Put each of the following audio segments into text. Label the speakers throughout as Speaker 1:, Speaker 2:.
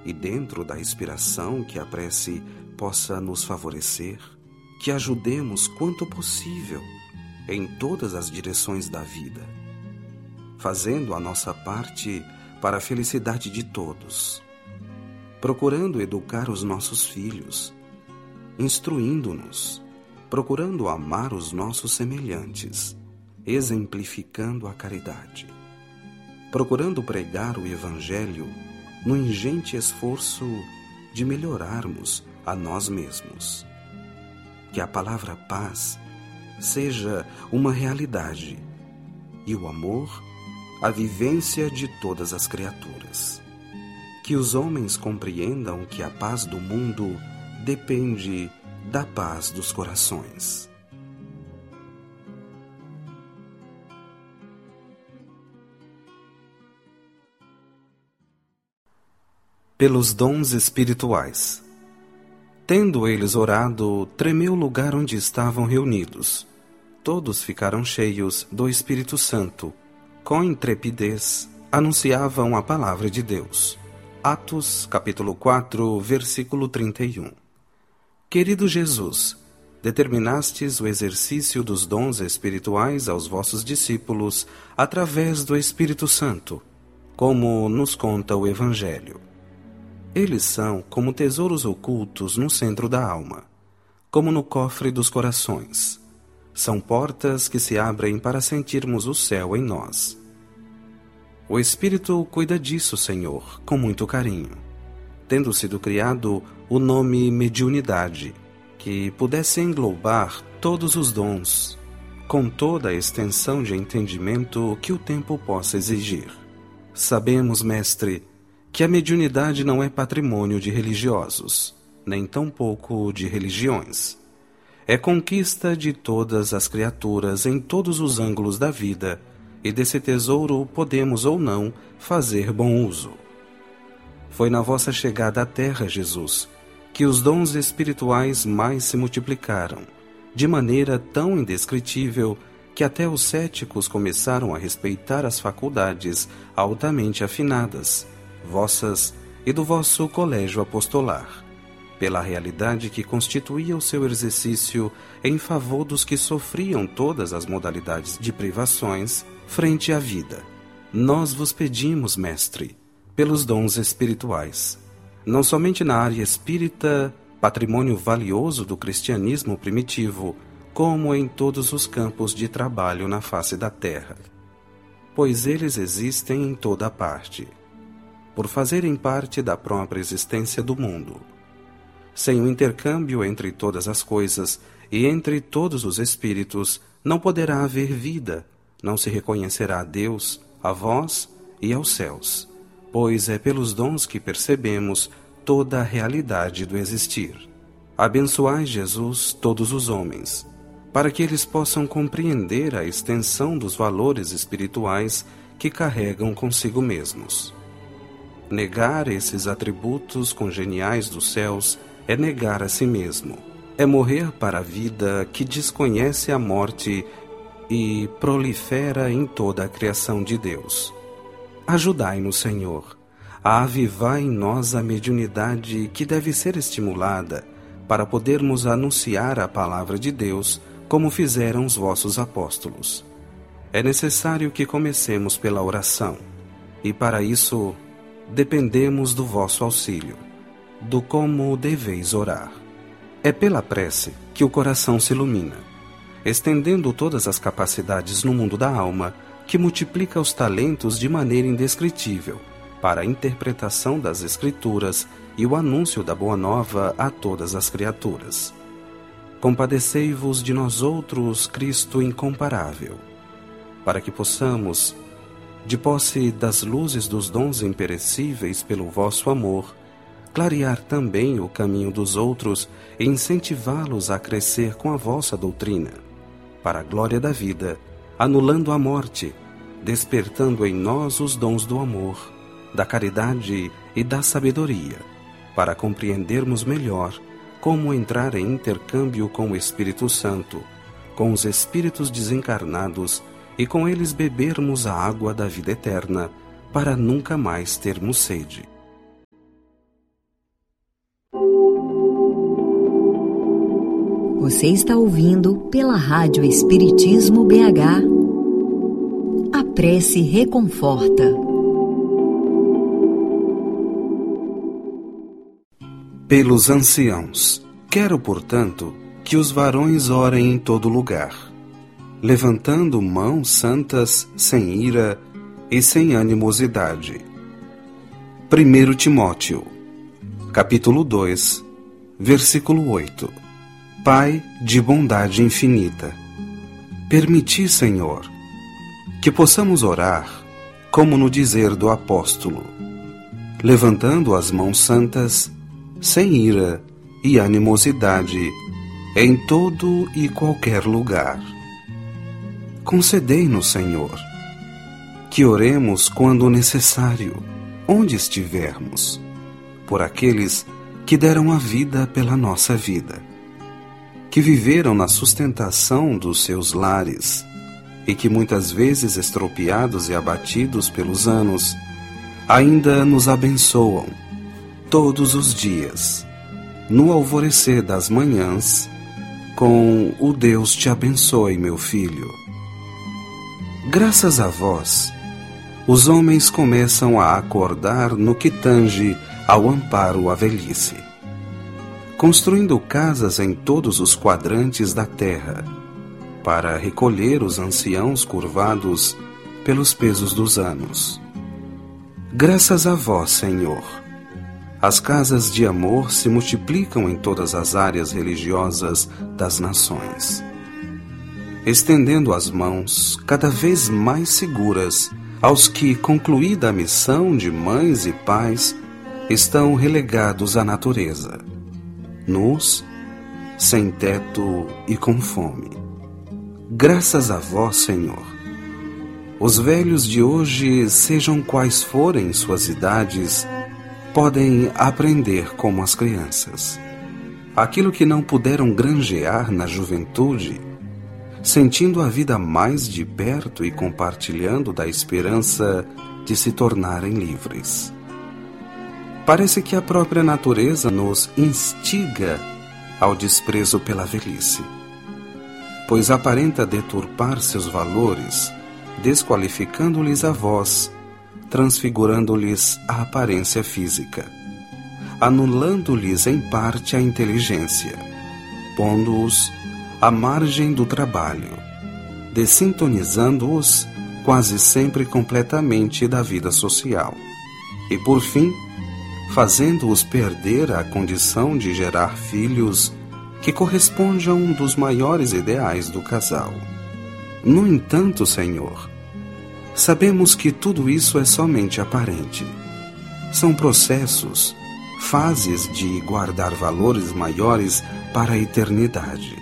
Speaker 1: e dentro da inspiração que a prece possa nos favorecer, que ajudemos quanto possível em todas as direções da vida, fazendo a nossa parte para a felicidade de todos, procurando educar os nossos filhos, instruindo-nos, procurando amar os nossos semelhantes, exemplificando a caridade, procurando pregar o Evangelho no ingente esforço de melhorarmos a nós mesmos. Que a palavra paz seja uma realidade e o amor a vivência de todas as criaturas. Que os homens compreendam que a paz do mundo depende da paz dos corações. Pelos dons espirituais. Tendo eles orado, tremeu o lugar onde estavam reunidos. Todos ficaram cheios do Espírito Santo. Com intrepidez, anunciavam a palavra de Deus. Atos, capítulo 4, versículo 31. Querido Jesus, determinastes o exercício dos dons espirituais aos vossos discípulos através do Espírito Santo, como nos conta o Evangelho. Eles são como tesouros ocultos no centro da alma, como no cofre dos corações. São portas que se abrem para sentirmos o céu em nós. O Espírito cuida disso, Senhor, com muito carinho, tendo sido criado o nome mediunidade, que pudesse englobar todos os dons, com toda a extensão de entendimento que o tempo possa exigir. Sabemos, Mestre, que a mediunidade não é patrimônio de religiosos, nem tampouco de religiões. É conquista de todas as criaturas em todos os ângulos da vida, e desse tesouro podemos ou não fazer bom uso. Foi na vossa chegada à terra, Jesus, que os dons espirituais mais se multiplicaram, de maneira tão indescritível que até os céticos começaram a respeitar as faculdades altamente afinadas, vossas e do vosso colégio apostolar, pela realidade que constituía o seu exercício em favor dos que sofriam todas as modalidades de privações frente à vida. Nós vos pedimos, Mestre, pelos dons espirituais, não somente na área espírita, patrimônio valioso do cristianismo primitivo, como em todos os campos de trabalho na face da terra, pois eles existem em toda parte, por fazerem parte da própria existência do mundo. Sem o intercâmbio entre todas as coisas e entre todos os espíritos, não poderá haver vida, não se reconhecerá a Deus, a vós e aos céus, pois é pelos dons que percebemos toda a realidade do existir. Abençoai, Jesus, todos os homens, para que eles possam compreender a extensão dos valores espirituais que carregam consigo mesmos. Negar esses atributos congeniais dos céus é negar a si mesmo, é morrer para a vida que desconhece a morte e prolifera em toda a criação de Deus. Ajudai-nos, Senhor, a avivar em nós a mediunidade que deve ser estimulada para podermos anunciar a palavra de Deus como fizeram os vossos apóstolos. É necessário que comecemos pela oração, e para isso dependemos do vosso auxílio, do como deveis orar. É pela prece que o coração se ilumina, estendendo todas as capacidades no mundo da alma, que multiplica os talentos de maneira indescritível, para a interpretação das Escrituras e o anúncio da Boa Nova a todas as criaturas. Compadecei-vos de nós outros, Cristo incomparável, para que possamos, de posse das luzes dos dons imperecíveis pelo vosso amor, clarear também o caminho dos outros e incentivá-los a crescer com a vossa doutrina, para a glória da vida, anulando a morte, despertando em nós os dons do amor, da caridade e da sabedoria, para compreendermos melhor como entrar em intercâmbio com o Espírito Santo, com os espíritos desencarnados e com eles bebermos a água da vida eterna, para nunca mais termos sede.
Speaker 2: Você está ouvindo pela Rádio Espiritismo BH. A prece reconforta.
Speaker 1: Pelos anciãos, quero, portanto, que os varões orem em todo lugar, levantando mãos santas, sem ira e sem animosidade. 1 Timóteo, capítulo 2, versículo 8. Pai de bondade infinita, permiti, Senhor, que possamos orar, como no dizer do apóstolo, levantando as mãos santas, sem ira e animosidade, em todo e qualquer lugar. Concedei-nos, Senhor, que oremos quando necessário, onde estivermos, por aqueles que deram a vida pela nossa vida, que viveram na sustentação dos seus lares e que muitas vezes, estropiados e abatidos pelos anos, ainda nos abençoam todos os dias, no alvorecer das manhãs, com o Deus te abençoe, meu filho. Graças a vós, os homens começam a acordar no que tange ao amparo à velhice, construindo casas em todos os quadrantes da terra, para recolher os anciãos curvados pelos pesos dos anos. Graças a vós, Senhor, as casas de amor se multiplicam em todas as áreas religiosas das nações, estendendo as mãos cada vez mais seguras aos que, concluída a missão de mães e pais, estão relegados à natureza, nus, sem teto e com fome. Graças a vós, Senhor, os velhos de hoje, sejam quais forem suas idades, podem aprender como as crianças. Aquilo que não puderam granjear na juventude, sentindo a vida mais de perto e compartilhando da esperança de se tornarem livres. Parece que a própria natureza nos instiga ao desprezo pela velhice, pois aparenta deturpar seus valores, desqualificando-lhes a voz, transfigurando-lhes a aparência física, anulando-lhes em parte a inteligência, pondo-os à margem do trabalho, desintonizando-os quase sempre completamente da vida social, e por fim, fazendo-os perder a condição de gerar filhos que corresponde a um dos maiores ideais do casal. No entanto, Senhor, sabemos que tudo isso é somente aparente. São processos, fases de guardar valores maiores para a eternidade.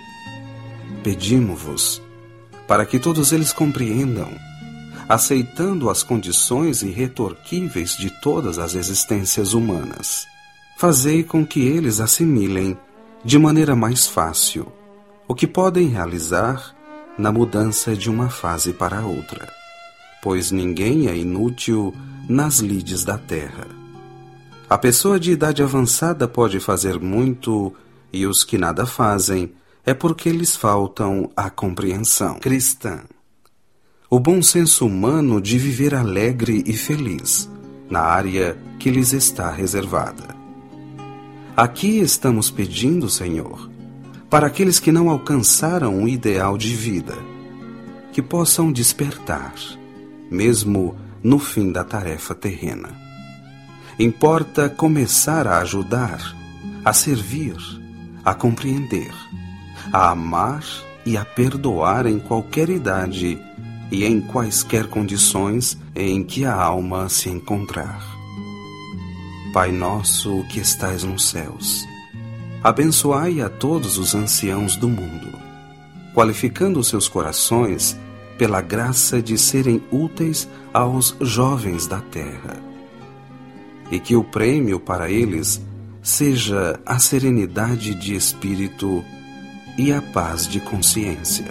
Speaker 1: Pedimos-vos para que todos eles compreendam, aceitando as condições irretorquíveis de todas as existências humanas. Fazei com que eles assimilem de maneira mais fácil o que podem realizar na mudança de uma fase para outra, pois ninguém é inútil nas lides da terra. A pessoa de idade avançada pode fazer muito, e os que nada fazem é porque lhes faltam a compreensão cristã, o bom senso humano de viver alegre e feliz na área que lhes está reservada. Aqui estamos pedindo, Senhor, para aqueles que não alcançaram o ideal de vida, que possam despertar, mesmo no fim da tarefa terrena. Importa começar a ajudar, a servir, a compreender, a amar e a perdoar em qualquer idade e em quaisquer condições em que a alma se encontrar. Pai nosso que estais nos céus, abençoai a todos os anciãos do mundo, qualificando seus corações pela graça de serem úteis aos jovens da terra, e que o prêmio para eles seja a serenidade de espírito e a paz de consciência.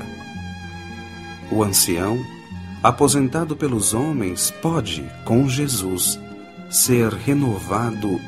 Speaker 1: O ancião, aposentado pelos homens, pode, com Jesus, ser renovado